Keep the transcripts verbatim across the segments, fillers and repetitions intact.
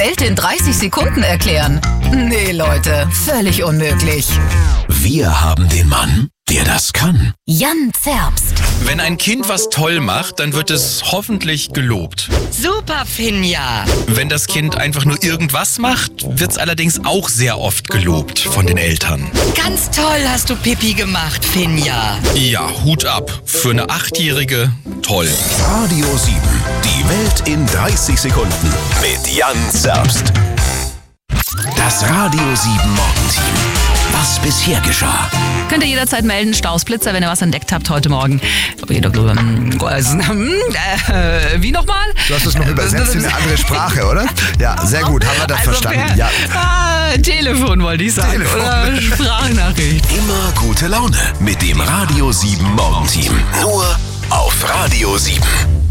Welt in dreißig Sekunden erklären? Nee, Leute, völlig unmöglich. Wir haben den Mann, der das kann. Jan Zerbst. Wenn ein Kind was toll macht, dann wird es hoffentlich gelobt. Super, Finja! Wenn das Kind einfach nur irgendwas macht, wird es allerdings auch sehr oft gelobt von den Eltern. Ganz toll hast du Pipi gemacht, Finja. Ja, Hut ab. Für eine Achtjährige toll. Radio sieben, die Welt in dreißig Sekunden mit Jan Zerbst. Das Radio sieben Morgenteam. Was bisher geschah. Könnt ihr jederzeit melden, Stausblitzer, wenn ihr was entdeckt habt heute Morgen. Äh, wie nochmal? Du hast es noch übersetzt in eine andere Sprache, oder? Ja, sehr gut, haben wir das also verstanden. Per, ja. ah, Telefon wollte ich sagen, Telefon. oder Sprachnachricht. Immer gute Laune mit dem Radio sieben Morgenteam. Nur auf Radio sieben.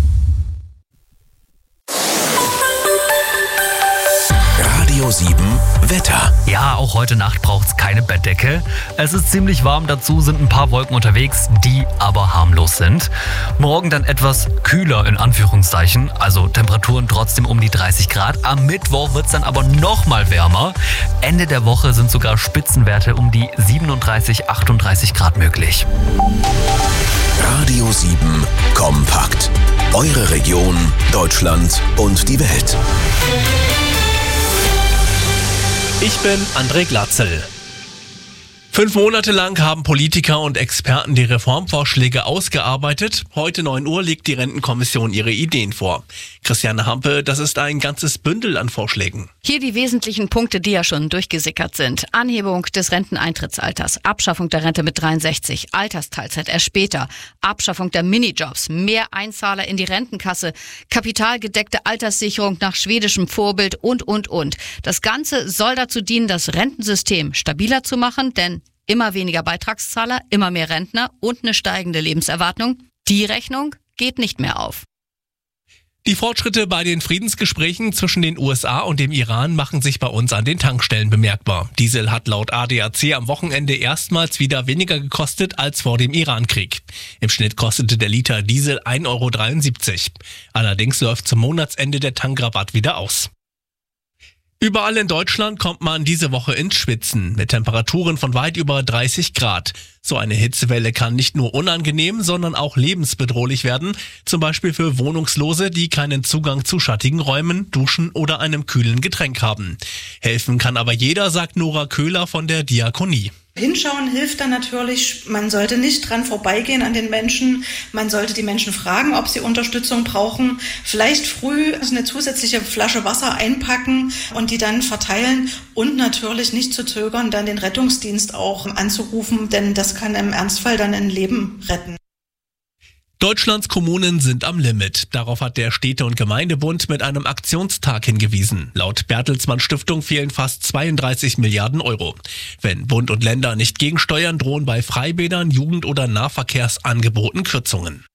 Radio sieben Wetter. Ja, auch heute Nacht braucht's keine Bettdecke. Es ist ziemlich warm, dazu sind ein paar Wolken unterwegs, die aber harmlos sind. Morgen dann etwas kühler in Anführungszeichen, also Temperaturen trotzdem um die dreißig Grad. Am Mittwoch wird's dann aber noch mal wärmer. Ende der Woche sind sogar Spitzenwerte um die siebenunddreißig, achtunddreißig Grad möglich. Radio sieben kompakt. Eure Region, Deutschland und die Welt. Ich bin André Glatzel. Fünf Monate lang haben Politiker und Experten die Reformvorschläge ausgearbeitet. Heute neun Uhr legt die Rentenkommission ihre Ideen vor. Christiane Hampe, das ist ein ganzes Bündel an Vorschlägen. Hier die wesentlichen Punkte, die ja schon durchgesickert sind. Anhebung des Renteneintrittsalters, Abschaffung der Rente mit dreiundsechzig, Altersteilzeit erst später, Abschaffung der Minijobs, mehr Einzahler in die Rentenkasse, kapitalgedeckte Alterssicherung nach schwedischem Vorbild und, und, und. Das Ganze soll dazu dienen, das Rentensystem stabiler zu machen, denn immer weniger Beitragszahler, immer mehr Rentner und eine steigende Lebenserwartung. Die Rechnung geht nicht mehr auf. Die Fortschritte bei den Friedensgesprächen zwischen den U S A und dem Iran machen sich bei uns an den Tankstellen bemerkbar. Diesel hat laut A D A C am Wochenende erstmals wieder weniger gekostet als vor dem Irankrieg. Im Schnitt kostete der Liter Diesel ein Euro dreiundsiebzig. Allerdings läuft zum Monatsende der Tankrabatt wieder aus. Überall in Deutschland kommt man diese Woche ins Schwitzen mit Temperaturen von weit über dreißig Grad. So eine Hitzewelle kann nicht nur unangenehm, sondern auch lebensbedrohlich werden. Zum Beispiel für Wohnungslose, die keinen Zugang zu schattigen Räumen, Duschen oder einem kühlen Getränk haben. Helfen kann aber jeder, sagt Nora Köhler von der Diakonie. Hinschauen hilft dann natürlich, man sollte nicht dran vorbeigehen an den Menschen, man sollte die Menschen fragen, ob sie Unterstützung brauchen, vielleicht früh eine zusätzliche Flasche Wasser einpacken und die dann verteilen und natürlich nicht zu zögern, dann den Rettungsdienst auch anzurufen, denn das kann im Ernstfall dann ein Leben retten. Deutschlands Kommunen sind am Limit. Darauf hat der Städte- und Gemeindebund mit einem Aktionstag hingewiesen. Laut Bertelsmann Stiftung fehlen fast zweiunddreißig Milliarden Euro. Wenn Bund und Länder nicht gegensteuern, drohen bei Freibädern, Jugend- oder Nahverkehrsangeboten Kürzungen.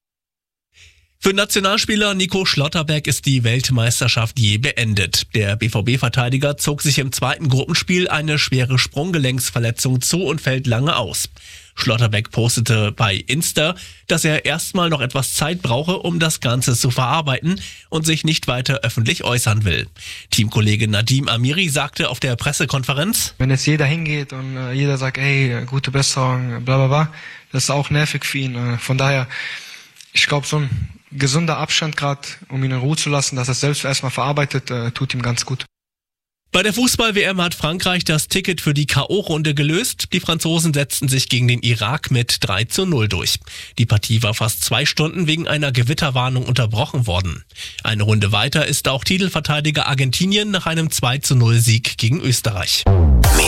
Für Nationalspieler Nico Schlotterbeck ist die Weltmeisterschaft je beendet. Der B V B-Verteidiger zog sich im zweiten Gruppenspiel eine schwere Sprunggelenksverletzung zu und fällt lange aus. Schlotterbeck postete bei Insta, dass er erstmal noch etwas Zeit brauche, um das Ganze zu verarbeiten und sich nicht weiter öffentlich äußern will. Teamkollege Nadim Amiri sagte auf der Pressekonferenz: Wenn jetzt jeder hingeht und äh, jeder sagt, ey, gute Besserung, bla bla bla, das ist auch nervig für ihn. Äh, von daher, ich glaube, so ein gesunder Abstand gerade, um ihn in Ruhe zu lassen, dass er es selbst erstmal verarbeitet, äh, tut ihm ganz gut. Bei der Fußball-W M hat Frankreich das Ticket für die K O-Runde gelöst. Die Franzosen setzten sich gegen den Irak mit drei zu null durch. Die Partie war fast zwei Stunden wegen einer Gewitterwarnung unterbrochen worden. Eine Runde weiter ist auch Titelverteidiger Argentinien nach einem zwei zu null Sieg gegen Österreich. Mehr